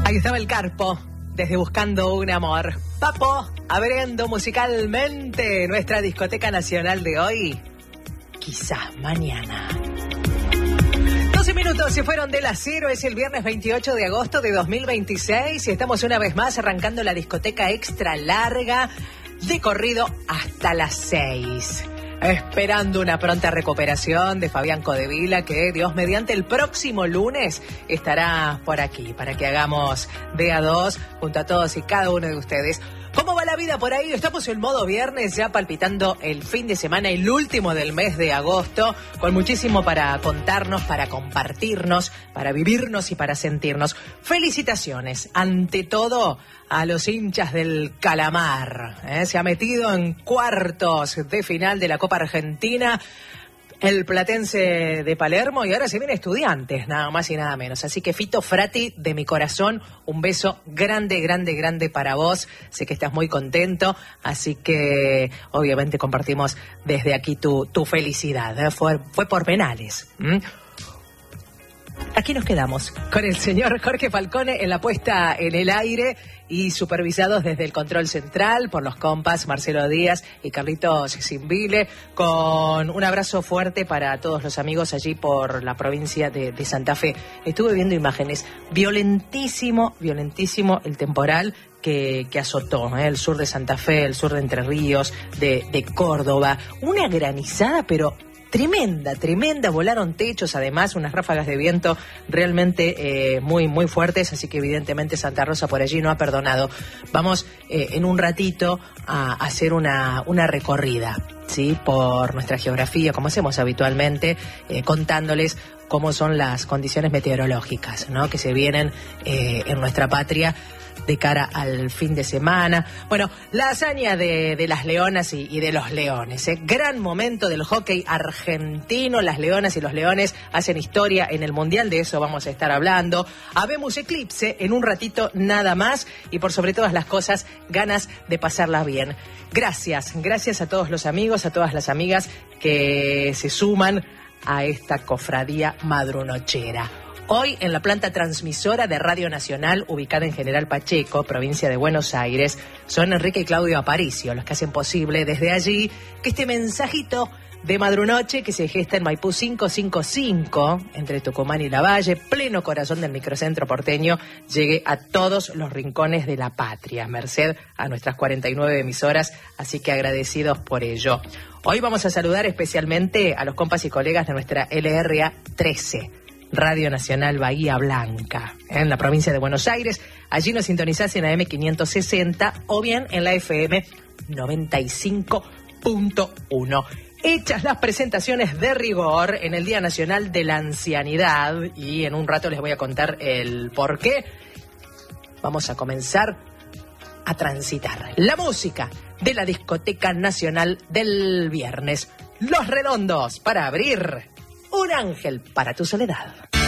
Ahí estaba el Carpo, desde Buscando un Amor. Papo, abriendo musicalmente nuestra discoteca nacional de hoy. Quizás mañana. 12 minutos se fueron de las 0, es el viernes 28 de agosto de 2026 y estamos una vez más arrancando la discoteca extra larga de corrido hasta las 6. Esperando una pronta recuperación de Fabián Codevila, que Dios mediante el próximo lunes estará por aquí para que hagamos de a dos junto a todos y cada uno de ustedes. ¿Cómo va la vida por ahí? Estamos en modo viernes, ya palpitando el fin de semana, el último del mes de agosto, con muchísimo para contarnos, para compartirnos, para vivirnos y para sentirnos. Felicitaciones, ante todo, a los hinchas del Calamar. Se ha metido en cuartos de final de la Copa Argentina el Platense de Palermo y ahora se viene Estudiantes, nada más y nada menos. Así que Fito Frati, de mi corazón, un beso grande, grande, grande para vos. Sé que estás muy contento, así que obviamente compartimos desde aquí tu felicidad. Fue por penales. Aquí nos quedamos con el señor Jorge Falcone en la puesta en el aire y supervisados desde el control central por los compas Marcelo Díaz y Carlitos Simbile, con un abrazo fuerte para todos los amigos allí por la provincia de Santa Fe. Estuve viendo imágenes, violentísimo el temporal que azotó el sur de Santa Fe, el sur de Entre Ríos, de Córdoba, una granizada pero tremenda, volaron techos, además unas ráfagas de viento realmente muy fuertes, así que evidentemente Santa Rosa por allí no ha perdonado. Vamos en un ratito a hacer una recorrida, ¿sí? Por nuestra geografía, como hacemos habitualmente, contándoles cómo son las condiciones meteorológicas, ¿no? Que se vienen en nuestra patria de cara al fin de semana. Bueno, la hazaña de las leonas y de los leones. Gran momento del hockey argentino. Las leonas y los leones hacen historia en el Mundial, de eso vamos a estar hablando. Habemos eclipse en un ratito nada más y por sobre todas las cosas, ganas de pasarla bien. Gracias a todos los amigos, a todas las amigas que se suman a esta cofradía madrunochera. Hoy en la planta transmisora de Radio Nacional, ubicada en General Pacheco, provincia de Buenos Aires, son Enrique y Claudio Aparicio los que hacen posible desde allí que este mensajito de madrunoche que se gesta en Maipú 555, entre Tucumán y Lavalle, pleno corazón del microcentro porteño, llegue a todos los rincones de la patria, merced a nuestras 49 emisoras, así que agradecidos por ello. Hoy vamos a saludar especialmente a los compas y colegas de nuestra LRA 13. Radio Nacional Bahía Blanca, en la provincia de Buenos Aires. Allí nos sintonizás en AM 560 o bien en la FM 95.1. Hechas las presentaciones de rigor en el Día Nacional de la Ancianidad, y en un rato les voy a contar el porqué, vamos a comenzar a transitar la música de la discoteca nacional del viernes. Los Redondos para abrir. Un ángel para tu soledad.